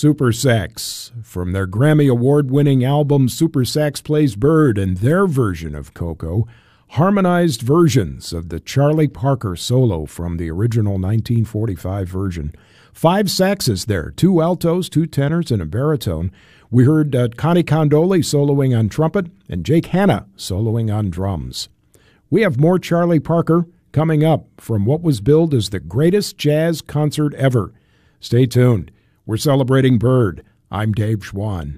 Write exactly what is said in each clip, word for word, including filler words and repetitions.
Supersax, from their Grammy Award-winning album Supersax Plays Bird and their version of Coco, harmonized versions of the Charlie Parker solo from the original nineteen forty-five version. Five saxes there, two altos, two tenors, and a baritone. We heard uh, Connie Condoli soloing on trumpet and Jake Hanna soloing on drums. We have more Charlie Parker coming up from what was billed as the greatest jazz concert ever. Stay tuned. We're celebrating Bird. I'm Dave Schwann.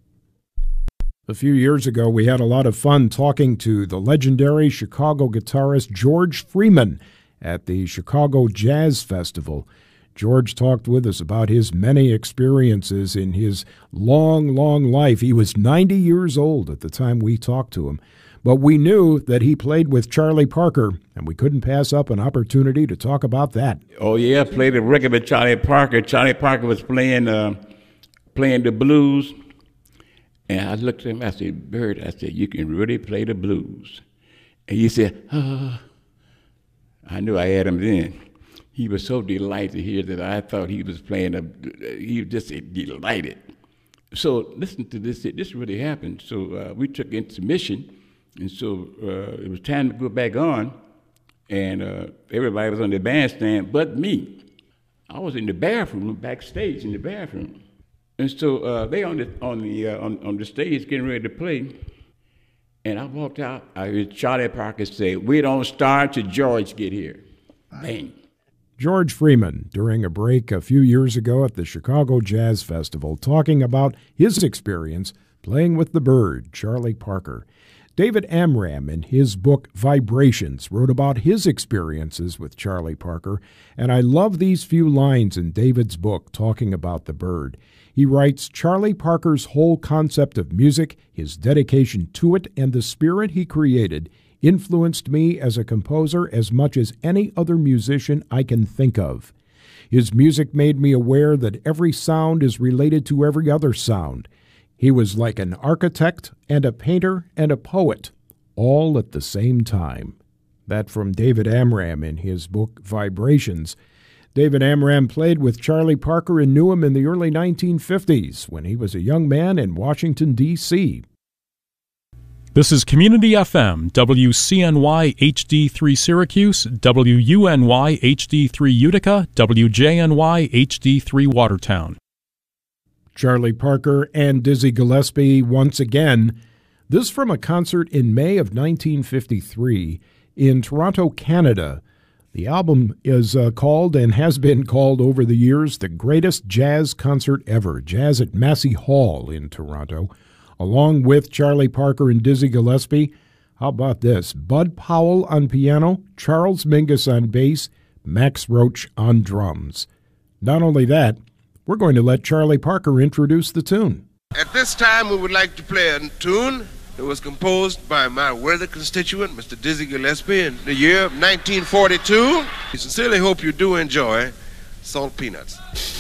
A few years ago, we had a lot of fun talking to the legendary Chicago guitarist George Freeman at the Chicago Jazz Festival. George talked with us about his many experiences in his long, long life. He was ninety years old at the time we talked to him. But we knew that he played with Charlie Parker, and we couldn't pass up an opportunity to talk about that. Oh, yeah, I played a record with Charlie Parker. Charlie Parker was playing uh, playing the blues. And I looked at him, I said, Bird, I said, you can really play the blues. And he said, oh. I knew I had him then. He was so delighted to hear that. I thought he was playing, a, he was just delighted. So listen to this, this really happened. So uh, we took intermission. And so uh, it was time to go back on, and uh, everybody was on the bandstand but me. I was in the bathroom, backstage in the bathroom. And so uh, they on the on the uh, on, on the stage getting ready to play, and I walked out. I heard Charlie Parker say, "We don't start till George get here." Bang. George Freeman, during a break a few years ago at the Chicago Jazz Festival, talking about his experience playing with the Bird, Charlie Parker. David Amram, in his book Vibrations, wrote about his experiences with Charlie Parker, and I love these few lines in David's book talking about the Bird. He writes, Charlie Parker's whole concept of music, his dedication to it, and the spirit he created influenced me as a composer as much as any other musician I can think of. His music made me aware that every sound is related to every other sound. He was like an architect and a painter and a poet, all at the same time. That from David Amram in his book Vibrations. David Amram played with Charlie Parker and knew him in the early nineteen fifties when he was a young man in Washington, D C This is Community F M, W C N Y H D three Syracuse, W U N Y H D three Utica, W J N Y H D three Watertown. Charlie Parker and Dizzy Gillespie once again. This from a concert in May of nineteen fifty-three in Toronto, Canada. The album is uh, called and has been called over the years the greatest jazz concert ever, Jazz at Massey Hall in Toronto. Along with Charlie Parker and Dizzy Gillespie, how about this? Bud Powell on piano, Charles Mingus on bass, Max Roach on drums. Not only that, we're going to let Charlie Parker introduce the tune. At this time, we would like to play a tune that was composed by my worthy constituent, Mister Dizzy Gillespie, in the year of nineteen forty-two. We sincerely hope you do enjoy Salt Peanuts.